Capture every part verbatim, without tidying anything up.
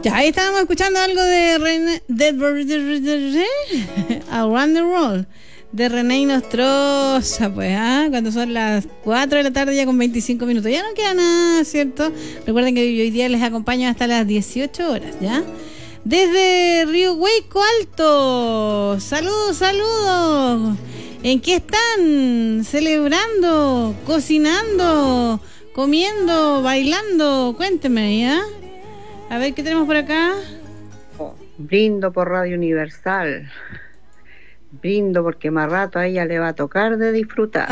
Ya, ahí estábamos escuchando algo de René, de, Around the World, de René Nostroza, pues, ¿ah? Cuando son las cuatro de la tarde ya con veinticinco minutos. Ya no queda nada, ¿cierto? Recuerden que hoy día les acompaño hasta las dieciocho horas, ¿ya? Desde Río Hueco Alto. Saludos, saludos. ¿En qué están? Celebrando, cocinando, comiendo, bailando. Cuénteme, ¿ya? A ver, ¿qué tenemos por acá? Oh, brindo por Radio Universal. Brindo porque más rato a ella le va a tocar de disfrutar.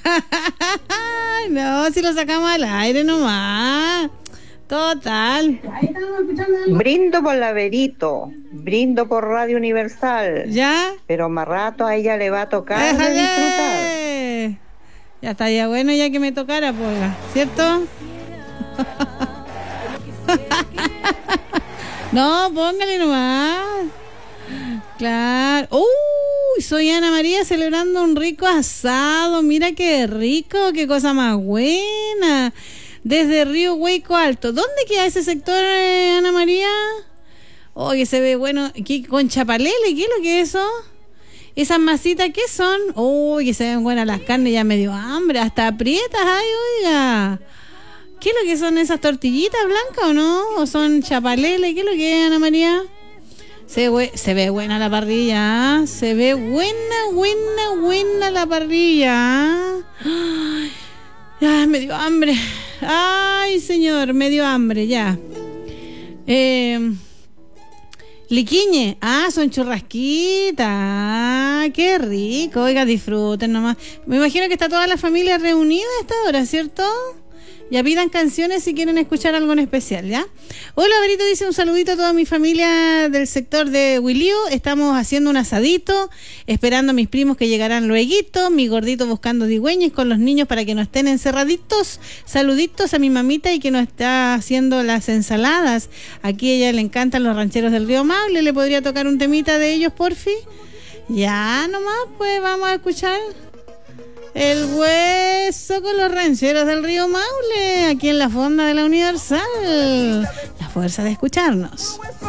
No, si lo sacamos al aire nomás. Total. Brindo por la Verito. Brindo por Radio Universal. ¿Ya? Pero más rato a ella le va a tocar ¡Déjale! de disfrutar. Ya estaría bueno ya que me tocara, pues, ¿cierto? No, póngale nomás. Claro. Uy, soy Ana María celebrando un rico asado. Mira qué rico, qué cosa más buena. Desde Río Hueco Alto. ¿Dónde queda ese sector, eh, Ana María? Oye, se ve bueno. ¿Qué, con chapalele? ¿Qué es lo que es eso? ¿Esas masitas qué son? Uy, que se ven buenas las carnes, ya me dio hambre. Hasta aprietas, ay, oiga. ¿Qué es lo que son esas tortillitas blancas o no? ¿O son chapalele? ¿Qué es lo que es, Ana María? Se, we- se ve buena la parrilla, ¿eh? Se ve buena, buena, buena la parrilla. Ay, ay, me dio hambre. Ay, señor, me dio hambre, ya. Eh, liquiñe. Ah, son churrasquitas. Ah, qué rico. Oiga, disfruten nomás. Me imagino que está toda la familia reunida a esta hora, ¿cierto? Ya pidan canciones si quieren escuchar algo en especial, ¿ya? Hola, Verito, dice un saludito a toda mi familia del sector de Huilío. Estamos haciendo un asadito, esperando a mis primos que llegarán lueguito, mi gordito buscando digüeñes con los niños para que no estén encerraditos. Saluditos a mi mamita y que nos está haciendo las ensaladas. Aquí a ella le encantan los rancheros del Río Maule. ¿Le podría tocar un temita de ellos, porfi? Ya, nomás, pues vamos a escuchar El Hueso con los rancheros del Río Maule, aquí en la fonda de la Universal. La fuerza de escucharnos.